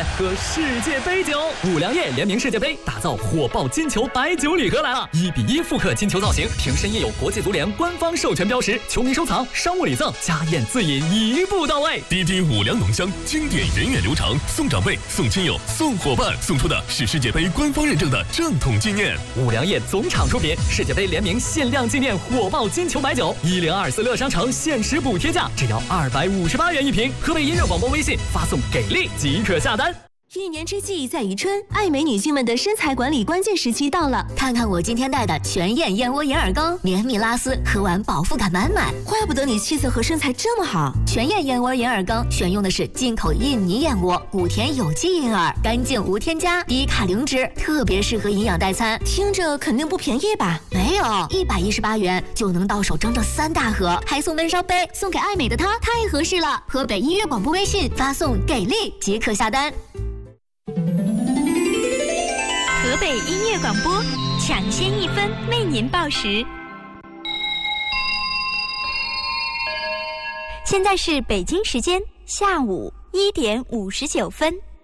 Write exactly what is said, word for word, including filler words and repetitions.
喝世界杯酒。五粮液联名世界杯，打造火爆金球白酒礼盒来了，一比一复刻金球造型，瓶身印有国际足联官方授权标识，球迷收藏、商务礼赠、家宴自饮一步到位。 滴滴五粮浓香，经典源远流长，送长辈、送亲友、送伙伴，送出的是世界杯官方认证的正统纪念。 五粮液总厂出品，世界杯联名限量纪念火爆金球白酒，一零二四乐商城限时补贴价，只要二百五十八元一瓶。河北音乐广播微信发送给力即可下单。 一年之计在于春，爱美女性们的身材管理关键时期到了。 看看我今天带的全燕燕窝银耳羹，绵密拉丝，喝完饱腹感满满。 怪不得你气色和身材这么好。 全燕燕窝银耳羹选用的是进口印尼燕窝，谷田有机银耳，干净无添加，低卡零脂，特别适合营养代餐。 听着肯定不便宜吧？ 没有，一百一十八元就能到手整整三大盒，还送闷烧杯，送给爱美的她太合适了。河北音乐广播微信发送给力即可下单。 河北音乐广播，抢先一分为您报时。现在是北京时间下午一点五十九分。